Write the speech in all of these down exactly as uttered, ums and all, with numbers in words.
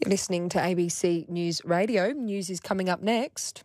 You're listening to A B C News Radio. News is coming up next.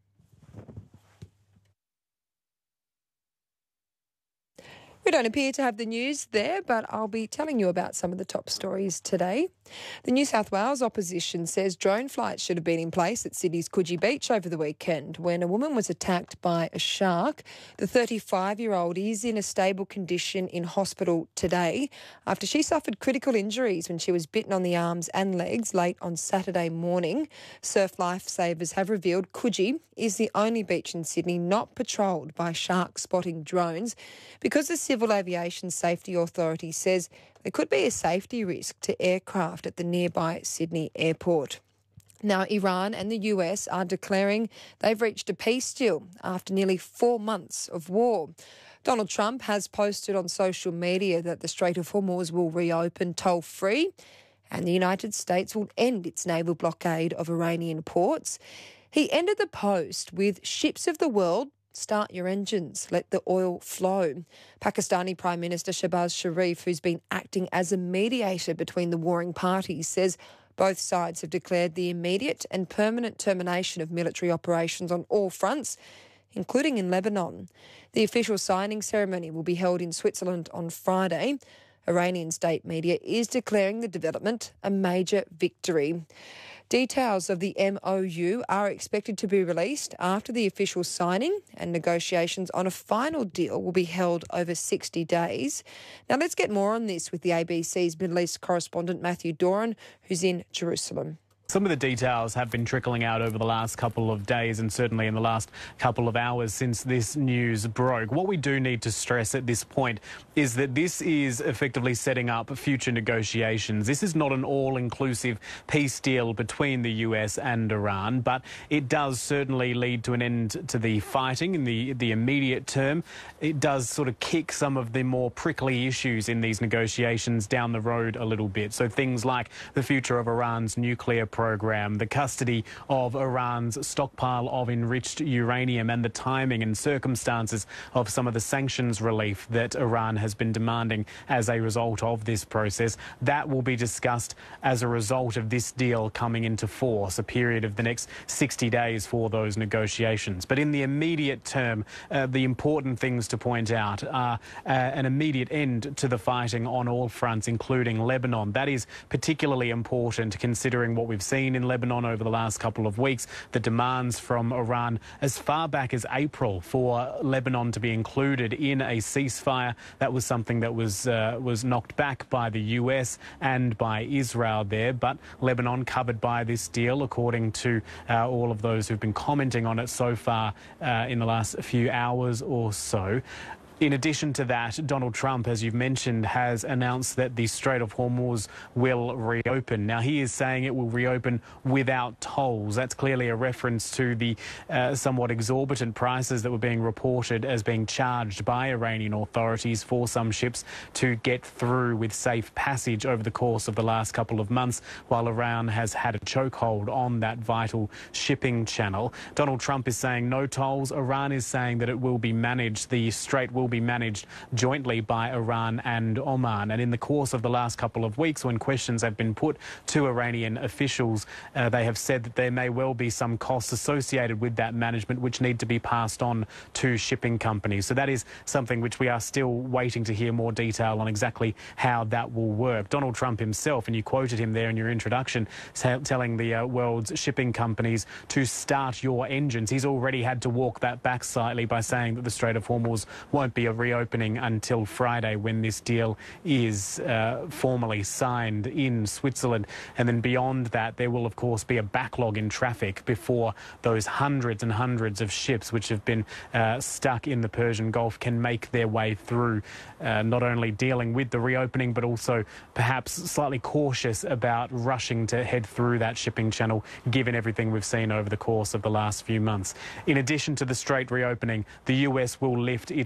We don't appear to have the news there, but I'll be telling you about some of the top stories today. The New South Wales opposition says drone flights should have been in place at Sydney's Coogee Beach over the weekend when a woman was attacked by a shark. The thirty-five-year-old is in a stable condition in hospital today after she suffered critical injuries when she was bitten on the arms and legs late on Saturday morning. Surf Lifesavers have revealed Coogee is the only beach in Sydney not patrolled by shark-spotting drones because the Civil Aviation Safety Authority says there could be a safety risk to aircraft at the nearby Sydney airport. Now, Iran and the U S are declaring they've reached a peace deal after nearly four months of war. Donald Trump has posted on social media that the Strait of Hormuz will reopen toll-free and the United States will end its naval blockade of Iranian ports. He ended the post with "Ships of the world, start your engines, let the oil flow." Pakistani Prime Minister Shehbaz Sharif, who's been acting as a mediator between the warring parties, says both sides have declared the immediate and permanent termination of military operations on all fronts, including in Lebanon. The official signing ceremony will be held in Switzerland on Friday. Iranian state media is declaring the development a major victory. Details of the M O U are expected to be released after the official signing, and negotiations on a final deal will be held over sixty days. Now let's get more on this with the A B C's Middle East correspondent Matthew Doran, who's in Jerusalem. Some of the details have been trickling out over the last couple of days and certainly in the last couple of hours since this news broke. What we do need to stress at this point is that this is effectively setting up future negotiations. This is not an all-inclusive peace deal between the U S and Iran, but it does certainly lead to an end to the fighting in the, the immediate term. It does sort of kick some of the more prickly issues in these negotiations down the road a little bit. So things like the future of Iran's nuclear program, program, the custody of Iran's stockpile of enriched uranium, and the timing and circumstances of some of the sanctions relief that Iran has been demanding as a result of this process. That will be discussed as a result of this deal coming into force, a period of the next sixty days for those negotiations. But in the immediate term, uh, the important things to point out are uh, an immediate end to the fighting on all fronts, including Lebanon. That is particularly important considering what we've seen in Lebanon over the last couple of weeks, the demands from Iran as far back as April for Lebanon to be included in a ceasefire. That was something that was uh, was knocked back by the U S and by Israel there, but Lebanon covered by this deal, according to uh, all of those who've been commenting on it so far uh, in the last few hours or so. In addition to that, Donald Trump, as you've mentioned, has announced that the Strait of Hormuz will reopen. Now, he is saying it will reopen without tolls. That's clearly a reference to the uh, somewhat exorbitant prices that were being reported as being charged by Iranian authorities for some ships to get through with safe passage over the course of the last couple of months, while Iran has had a chokehold on that vital shipping channel. Donald Trump is saying no tolls. Iran is saying that it will be managed. The strait will be managed jointly by Iran and Oman. And in the course of the last couple of weeks, when questions have been put to Iranian officials, uh, they have said that there may well be some costs associated with that management which need to be passed on to shipping companies. So that is something which we are still waiting to hear more detail on exactly how that will work. Donald Trump himself, and you quoted him there in your introduction, telling the uh, world's shipping companies to start your engines. He's already had to walk that back slightly by saying that the Strait of Hormuz won't be a reopening until Friday, when this deal is uh, formally signed in Switzerland. And then beyond that, there will of course be a backlog in traffic before those hundreds and hundreds of ships which have been uh, stuck in the Persian Gulf can make their way through, uh, not only dealing with the reopening but also perhaps slightly cautious about rushing to head through that shipping channel, given everything we've seen over the course of the last few months. In addition to the strait reopening, the U S will lift its naval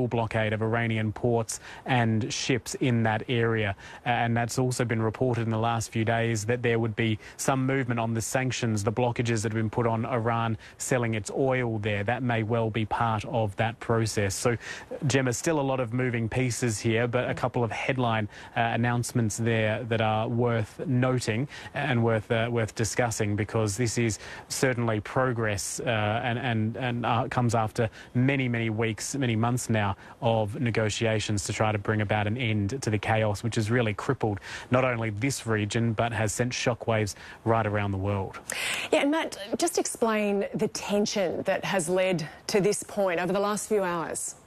naval blockade of Iranian ports and ships in that area. Uh, and that's also been reported in the last few days that there would be some movement on the sanctions, the blockages that have been put on Iran selling its oil there. That may well be part of that process. So, Gemma, still a lot of moving pieces here, but a couple of headline uh, announcements there that are worth noting and worth uh, worth discussing, because this is certainly progress uh, and and and uh, comes after many many weeks, many months now of negotiations to try to bring about an end to the chaos, which has really crippled not only this region but has sent shockwaves right around the world. Yeah, and Matt, just explain the tension that has led to this point over the last few hours.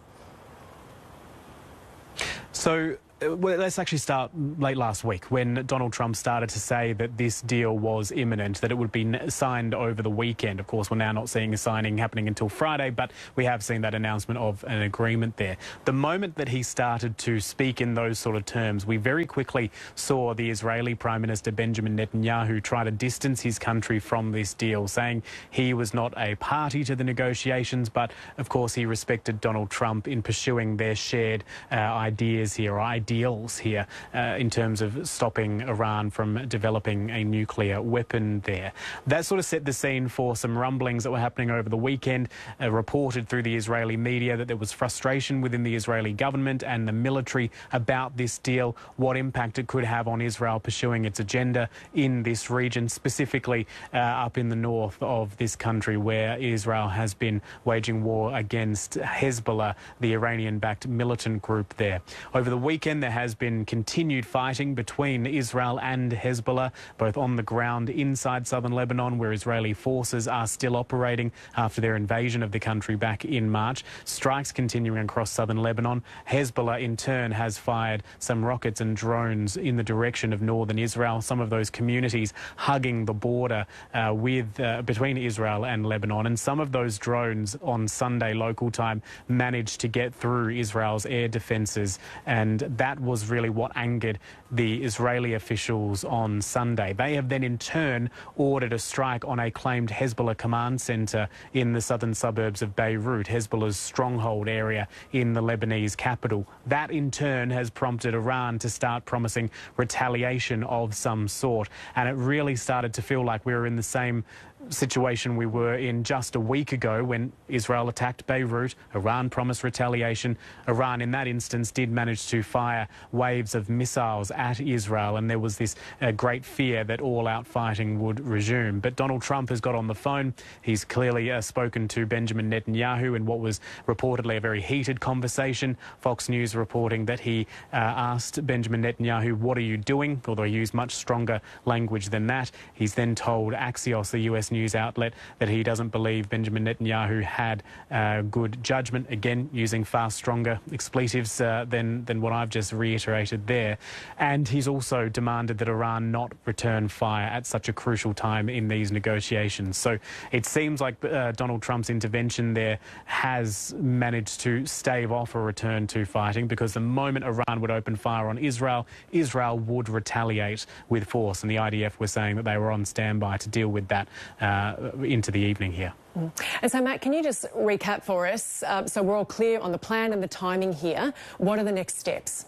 So, well, let's actually start late last week when Donald Trump started to say that this deal was imminent, that it would be signed over the weekend. Of course, we're now not seeing a signing happening until Friday, but we have seen that announcement of an agreement there. The moment that he started to speak in those sort of terms, we very quickly saw the Israeli Prime Minister Benjamin Netanyahu try to distance his country from this deal, saying he was not a party to the negotiations, but of course he respected Donald Trump in pursuing their shared uh, ideas here, or ideas deals here uh, in terms of stopping Iran from developing a nuclear weapon there. That sort of set the scene for some rumblings that were happening over the weekend, uh, reported through the Israeli media that there was frustration within the Israeli government and the military about this deal, what impact it could have on Israel pursuing its agenda in this region, specifically uh, up in the north of this country where Israel has been waging war against Hezbollah, the Iranian-backed militant group there. Over the weekend, there has been continued fighting between Israel and Hezbollah, both on the ground inside southern Lebanon, where Israeli forces are still operating after their invasion of the country back in March. Strikes continuing across southern Lebanon. Hezbollah, in turn, has fired some rockets and drones in the direction of northern Israel, some of those communities hugging the border uh, with uh, between Israel and Lebanon. And some of those drones on Sunday local time managed to get through Israel's air defences, and that That was really what angered the Israeli officials on Sunday. They have then in turn ordered a strike on a claimed Hezbollah command centre in the southern suburbs of Beirut, Hezbollah's stronghold area in the Lebanese capital. That in turn has prompted Iran to start promising retaliation of some sort, and it really started to feel like we were in the same situation we were in just a week ago when Israel attacked Beirut. Iran promised retaliation. Iran in that instance did manage to fire waves of missiles at Israel, and there was this uh, great fear that all-out fighting would resume. But Donald Trump has got on the phone. He's clearly uh, spoken to Benjamin Netanyahu in what was reportedly a very heated conversation. Fox News reporting that he uh, asked Benjamin Netanyahu, "What are you doing?" although he used much stronger language than that. He's then told Axios, the U S news outlet, that he doesn't believe Benjamin Netanyahu had uh, good judgment, again using far stronger expletives uh, than, than what I've just reiterated there. And he's also demanded that Iran not return fire at such a crucial time in these negotiations. So it seems like uh, Donald Trump's intervention there has managed to stave off a return to fighting, because the moment Iran would open fire on Israel, Israel would retaliate with force, and the I D F were saying that they were on standby to deal with that Uh, into the evening here. Mm. And so, Matt, can you just recap for us, uh, so we're all clear on the plan and the timing here? What are the next steps?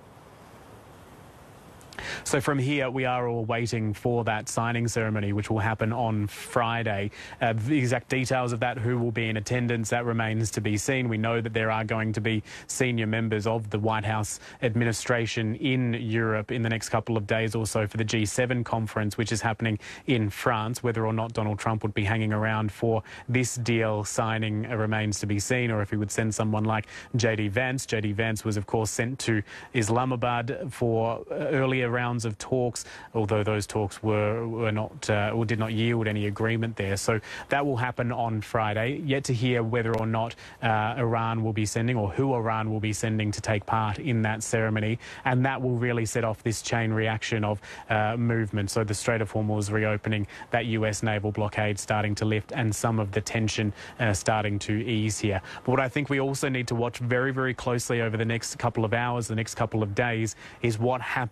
So from here, we are all waiting for that signing ceremony, which will happen on Friday. Uh, the exact details of that, who will be in attendance, that remains to be seen. We know that there are going to be senior members of the White House administration in Europe in the next couple of days, also for the G seven conference, which is happening in France. Whether or not Donald Trump would be hanging around for this deal signing uh, remains to be seen, or if he would send someone like J D Vance. J D Vance was, of course, sent to Islamabad for uh, earlier rounds of talks, although those talks were, were not uh, or did not yield any agreement there. So that will happen on Friday. Yet to hear whether or not uh, Iran will be sending, or who Iran will be sending to take part in that ceremony, and that will really set off this chain reaction of uh, movement. So the Strait of Hormuz reopening, that U S naval blockade starting to lift, and some of the tension uh, starting to ease here. But what I think we also need to watch very, very closely over the next couple of hours, the next couple of days, is what happens in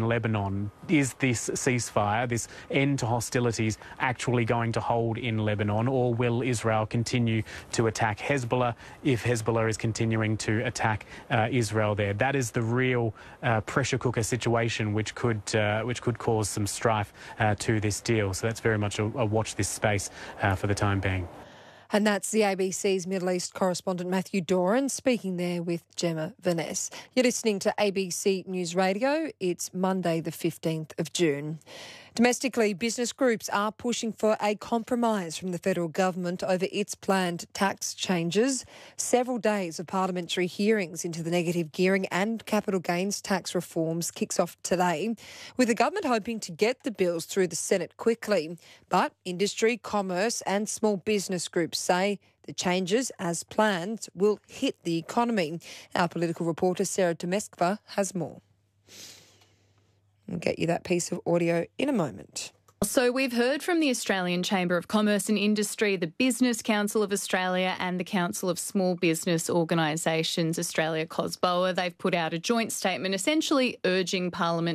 Lebanon. Is this ceasefire, this end to hostilities, actually going to hold in Lebanon, or will Israel continue to attack Hezbollah if Hezbollah is continuing to attack uh, Israel there? That is the real uh, pressure cooker situation which could uh, which could cause some strife uh, to this deal. So that's very much a, a watch this space uh, for the time being. And that's the A B C's Middle East correspondent Matthew Doran speaking there with Gemma Vaness. You're listening to A B C News Radio. It's Monday the fifteenth of June. Domestically, business groups are pushing for a compromise from the federal government over its planned tax changes. Several days of parliamentary hearings into the negative gearing and capital gains tax reforms kicks off today, with the government hoping to get the bills through the Senate quickly. But industry, commerce and small business groups say the changes, as planned, will hit the economy. Our political reporter Sarah Tomeskva has more. We'll get you that piece of audio in a moment. So we've heard from the Australian Chamber of Commerce and Industry, the Business Council of Australia and the Council of Small Business Organisations, Australia COSBOA. They've put out a joint statement essentially urging Parliament